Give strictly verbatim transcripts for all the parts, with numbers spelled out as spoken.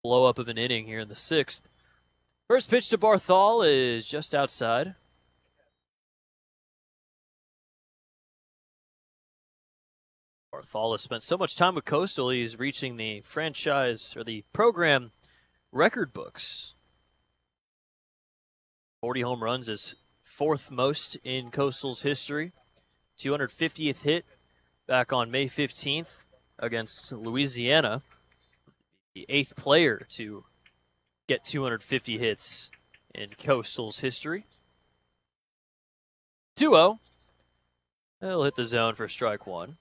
blow up of an inning here in the sixth. First pitch to Barthol is just outside. Barthol has spent so much time with Coastal, he's reaching the franchise or the program record books. forty home runs is fourth most in Coastal's history. two hundred fiftieth hit back on May fifteenth against Louisiana. The eighth player to get two hundred fifty hits in Coastal's history. two oh. He'll hit the zone for strike one.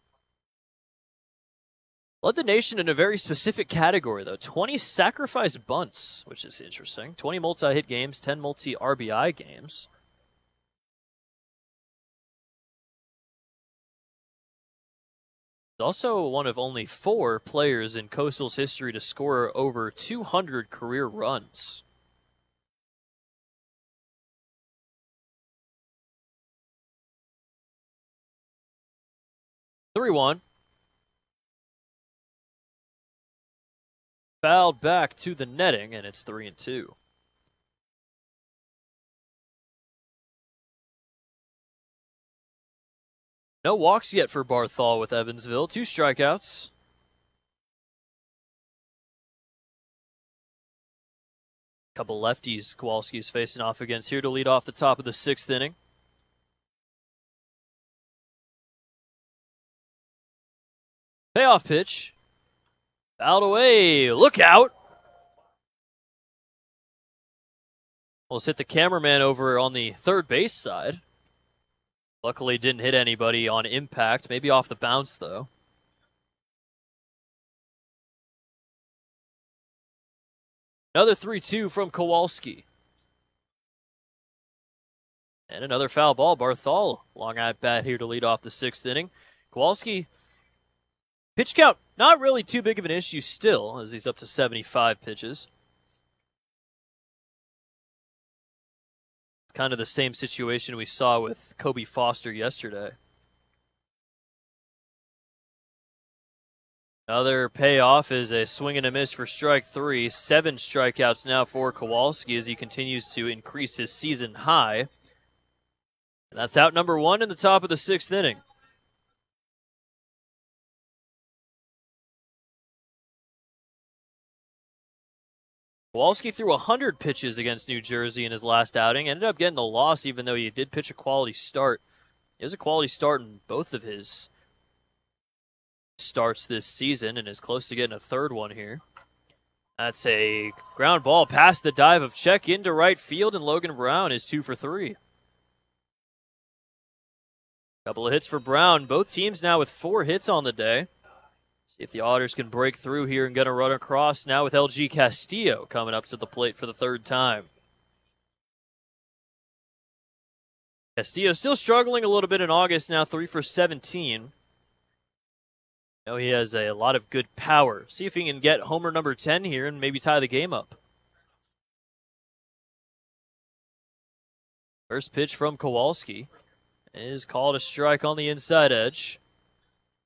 Led the nation in a very specific category, though. twenty sacrifice bunts, which is interesting. twenty multi-hit games, ten multi-R B I games. He's also one of only four players in Coastal's history to score over two hundred career runs. three one. Fouled back to the netting, and it's three and two. No walks yet for Barthol with Evansville. Two strikeouts. Couple lefties Kowalski's facing off against here to lead off the top of the sixth inning. Payoff pitch. Fouled away. Look out. Almost hit the cameraman over on the third base side. Luckily didn't hit anybody on impact. Maybe off the bounce, though. Another three two from Kowalski. And another foul ball. Barthol, long at bat here to lead off the sixth inning. Kowalski, pitch count, not really too big of an issue still, as he's up to seventy-five pitches. It's kind of the same situation we saw with Kobe Foster yesterday. Another payoff is a swing and a miss for strike three. Seven strikeouts now for Kowalski as he continues to increase his season high. And that's out number one in the top of the sixth inning. Kowalski threw one hundred pitches against New Jersey in his last outing. Ended up getting the loss even though he did pitch a quality start. He has a quality start in both of his starts this season and is close to getting a third one here. That's a ground ball past the dive of Check into right field, and Logan Brown is two for three. Couple of hits for Brown. Both teams now with four hits on the day. See if the Otters can break through here and get a run across now with L G Castillo coming up to the plate for the third time. Castillo still struggling a little bit in August, now three for seventeen. You know, he has a lot of good power. See if he can get homer number ten here and maybe tie the game up. First pitch from Kowalski is called a strike on the inside edge.